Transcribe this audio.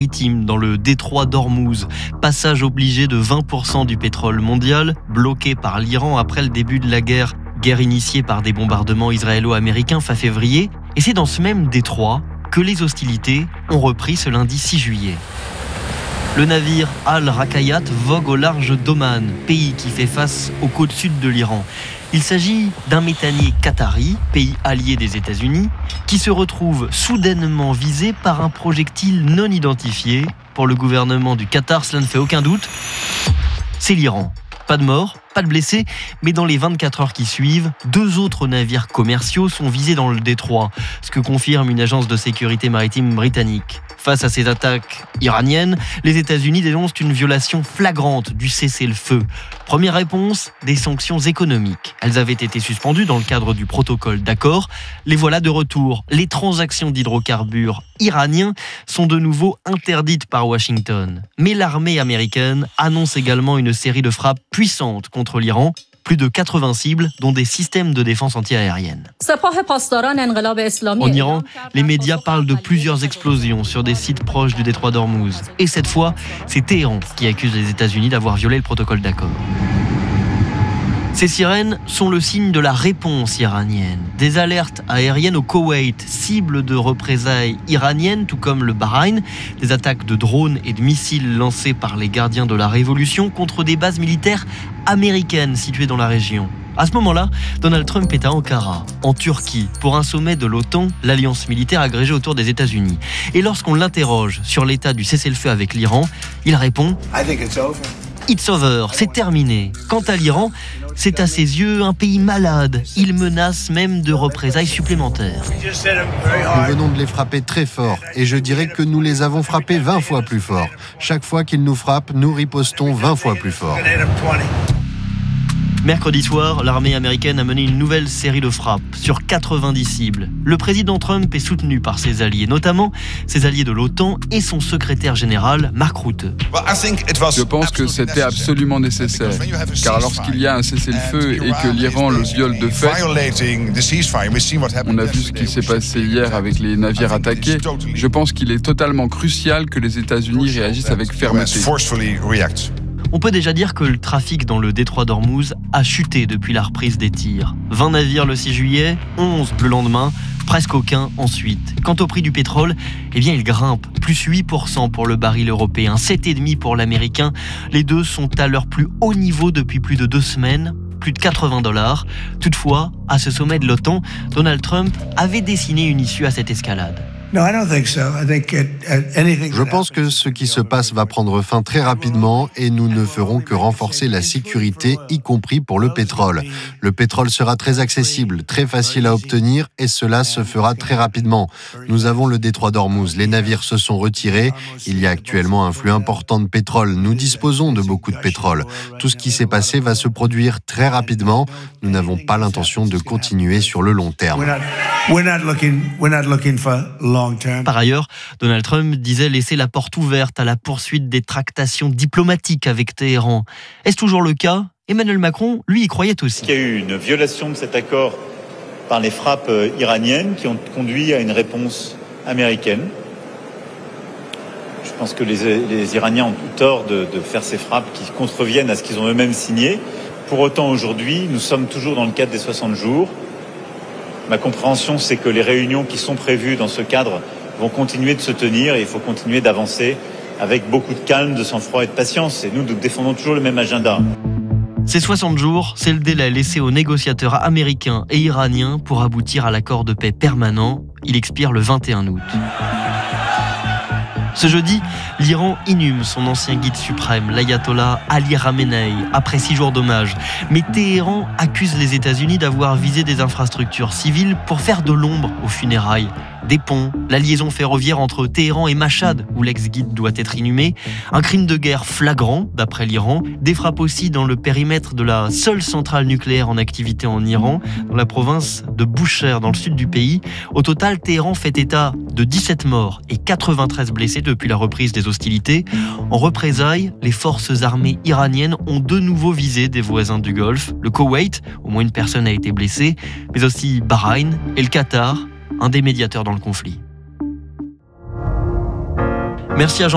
maritime dans le détroit d'Ormuz. Passage obligé de 20% du pétrole mondial, bloqué par l'Iran après le début de la guerre. Guerre initiée par des bombardements israélo-américains fin février. Et c'est dans ce même détroit que les hostilités ont repris ce lundi 6 juillet. Le navire Al-Rakayat vogue au large d'Oman, pays qui fait face aux côtes sud de l'Iran. Il s'agit d'un méthanier qatari, pays allié des États-Unis, qui se retrouve soudainement visé par un projectile non identifié. Pour le gouvernement du Qatar, cela ne fait aucun doute, c'est l'Iran. Pas de morts, pas de blessés, mais dans les 24 heures qui suivent, 2 autres navires commerciaux sont visés dans le détroit, ce que confirme une agence de sécurité maritime britannique. Face à ces attaques iraniennes, les États-Unis dénoncent une violation flagrante du cessez-le-feu. Première réponse, des sanctions économiques. Elles avaient été suspendues dans le cadre du protocole d'accord. Les voilà de retour. Les transactions d'hydrocarbures iraniens sont de nouveau interdites par Washington. Mais l'armée américaine annonce également une série de frappes puissantes contre l'Iran. Plus de 80 cibles, dont des systèmes de défense antiaérienne. En Iran, les médias parlent de plusieurs explosions sur des sites proches du détroit d'Ormuz. Et cette fois, c'est Téhéran qui accuse les États-Unis d'avoir violé le protocole d'accord. Ces sirènes sont le signe de la réponse iranienne. Des alertes aériennes au Koweït, cible de représailles iraniennes, tout comme le Bahreïn. Des attaques de drones et de missiles lancés par les gardiens de la révolution contre des bases militaires américaines situées dans la région. À ce moment-là, Donald Trump est à Ankara, en Turquie, pour un sommet de l'OTAN, l'alliance militaire agrégée autour des États-Unis. Et lorsqu'on l'interroge sur l'état du cessez-le-feu avec l'Iran, il répond « It's over, c'est terminé. Quant à l'Iran, c'est à ses yeux un pays malade. Il menace même de représailles supplémentaires. Nous venons de les frapper très fort et je dirais que nous les avons frappés 20 fois plus fort. Chaque fois qu'ils nous frappent, nous ripostons 20 fois plus fort. » Mercredi soir, l'armée américaine a mené une nouvelle série de frappes sur 90 cibles. Le président Trump est soutenu par ses alliés, notamment ses alliés de l'OTAN et son secrétaire général, Mark Rutte. Je pense que c'était absolument nécessaire, car lorsqu'il y a un cessez-le-feu et que l'Iran le viole de fait, on a vu ce qui s'est passé hier avec les navires attaqués, je pense qu'il est totalement crucial que les États-Unis réagissent avec fermeté. On peut déjà dire que le trafic dans le détroit d'Ormuz a chuté depuis la reprise des tirs. 20 navires le 6 juillet, 11 le lendemain, presque aucun ensuite. Quant au prix du pétrole, il grimpe, plus 8% pour le baril européen, 7,5% pour l'américain. Les deux sont à leur plus haut niveau depuis plus de 2 semaines, plus de $80. Toutefois, à ce sommet de l'OTAN, Donald Trump avait dessiné une issue à cette escalade. Je pense que ce qui se passe va prendre fin très rapidement et nous ne ferons que renforcer la sécurité, y compris pour le pétrole. Le pétrole sera très accessible, très facile à obtenir et cela se fera très rapidement. Nous avons le détroit d'Ormuz, les navires se sont retirés, il y a actuellement un flux important de pétrole, nous disposons de beaucoup de pétrole. Tout ce qui s'est passé va se produire très rapidement, nous n'avons pas l'intention de continuer sur le long terme. Par ailleurs, Donald Trump disait laisser la porte ouverte à la poursuite des tractations diplomatiques avec Téhéran. Est-ce toujours le cas ? Emmanuel Macron, lui, y croyait aussi. Il y a eu une violation de cet accord par les frappes iraniennes qui ont conduit à une réponse américaine. Je pense que les Iraniens ont tort de faire ces frappes qui contreviennent à ce qu'ils ont eux-mêmes signé. Pour autant, aujourd'hui, nous sommes toujours dans le cadre des 60 jours. Ma compréhension, c'est que les réunions qui sont prévues dans ce cadre vont continuer de se tenir et il faut continuer d'avancer avec beaucoup de calme, de sang-froid et de patience. Et nous défendons toujours le même agenda. Ces 60 jours, c'est le délai laissé aux négociateurs américains et iraniens pour aboutir à l'accord de paix permanent. Il expire le 21 août. Ce jeudi, l'Iran inhume son ancien guide suprême, l'ayatollah Ali Khamenei, après 6 jours d'hommage. Mais Téhéran accuse les États-Unis d'avoir visé des infrastructures civiles pour faire de l'ombre aux funérailles. Des ponts, la liaison ferroviaire entre Téhéran et Machhad, où l'ex-guide doit être inhumé, un crime de guerre flagrant, d'après l'Iran, des frappes aussi dans le périmètre de la seule centrale nucléaire en activité en Iran, dans la province de Bushehr, dans le sud du pays. Au total, Téhéran fait état de 17 morts et 93 blessés depuis la reprise des hostilités. En représailles, les forces armées iraniennes ont de nouveau visé des voisins du Golfe, le Koweït, au moins une personne a été blessée, mais aussi Bahreïn et le Qatar, un des médiateurs dans le conflit. Merci à Jean